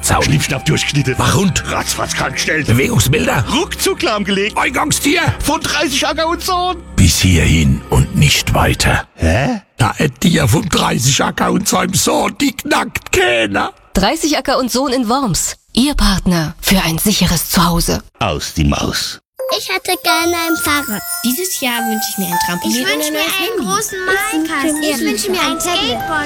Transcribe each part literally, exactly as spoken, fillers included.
Zaun. Schnippschnapp durchgeschnitten. Wachhund. Ratzfatz krankgestellt. Bewegungsbilder. Ruckzuck lahmgelegt. Eingangstier. Von dreißig Acker und Sohn. Bis hierhin und nicht weiter. Hä? Da hätt Tier vom dreißig Acker und seinem Sohn, die knackt keiner. dreißig Acker und Sohn in Worms. Ihr Partner für ein sicheres Zuhause. Aus die Maus. Ich hätte gerne ein Fahrrad. Dieses Jahr wünsche ich mir ein Trampolin. Ich wünsche mir einen großen Malkasten. Ich wünsche mir ein Skateboard.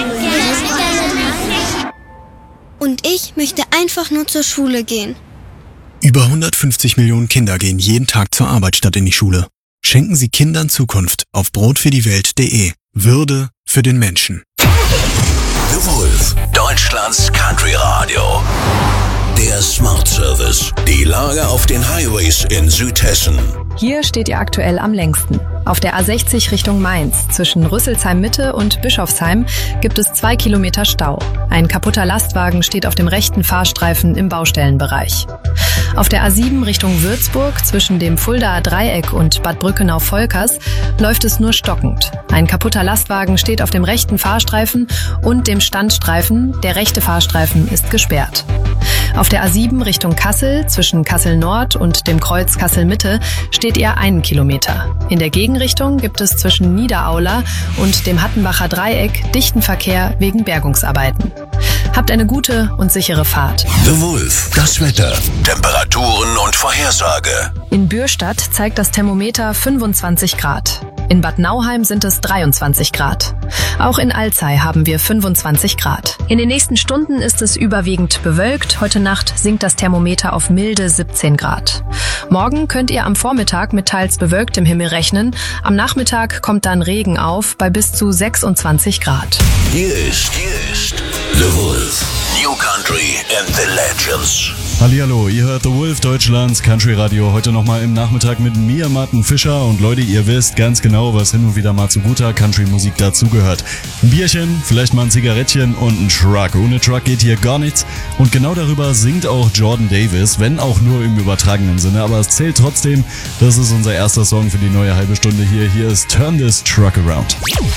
Und ich möchte einfach nur zur Schule gehen. Über hundertfünfzig Millionen Kinder gehen jeden Tag zur Arbeit statt in die Schule. Schenken Sie Kindern Zukunft auf brotfürdiewelt punkt de. Würde für den Menschen. The Wolf, Deutschlands Country Radio. Der Smart Service. Die Lage auf den Highways in Südhessen. Hier steht ihr aktuell am längsten. Auf der A sechzig Richtung Mainz zwischen Rüsselsheim Mitte und Bischofsheim gibt es zwei Kilometer Stau. Ein kaputter Lastwagen steht auf dem rechten Fahrstreifen im Baustellenbereich. Auf der A sieben Richtung Würzburg zwischen dem Fuldaer Dreieck und Bad Brückenau-Volkers läuft es nur stockend. Ein kaputter Lastwagen steht auf dem rechten Fahrstreifen und dem Standstreifen. Der rechte Fahrstreifen ist gesperrt. Auf der A sieben Richtung Kassel zwischen Kassel Nord und dem Kreuz Kassel Mitte steht ihr einen Kilometer. In der Gegenrichtung gibt es zwischen Niederaula und dem Hattenbacher Dreieck dichten Verkehr wegen Bergungsarbeiten. Habt eine gute und sichere Fahrt. The Wolf, das Wetter, Temperaturen und Vorhersage. In Bürstadt zeigt das Thermometer fünfundzwanzig Grad. In Bad Nauheim sind es dreiundzwanzig Grad. Auch in Alzey haben wir fünfundzwanzig Grad. In den nächsten Stunden ist es überwiegend bewölkt. Heute Nacht sinkt das Thermometer auf milde siebzehn Grad. Morgen könnt ihr am Vormittag mit teils bewölktem Himmel rechnen. Am Nachmittag kommt dann Regen auf bei bis zu sechsundzwanzig Grad. Hier ist, hier ist The Wolf. New Country and the Legends. Hallihallo, ihr hört The Wolf, Deutschlands Country Radio. Heute nochmal im Nachmittag mit mir, Martin Fischer. Und Leute, ihr wisst ganz genau, was hin und wieder mal zu guter Country-Musik dazugehört. Ein Bierchen, vielleicht mal ein Zigarettchen und ein Truck. Ohne Truck geht hier gar nichts. Und genau darüber singt auch Jordan Davis, wenn auch nur im übertragenen Sinne. Aber es zählt trotzdem. Das ist unser erster Song für die neue halbe Stunde hier. Hier ist Turn This Truck Around.